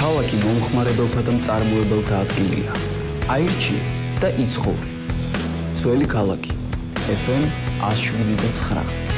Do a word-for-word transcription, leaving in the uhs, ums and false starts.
ქალაქი მომხმარებელთა და მწარმოებელთა ადგილია. აირჩიე და იცხოვრი. ძველი ქალაქი. ეფ ემ one oh seven point nine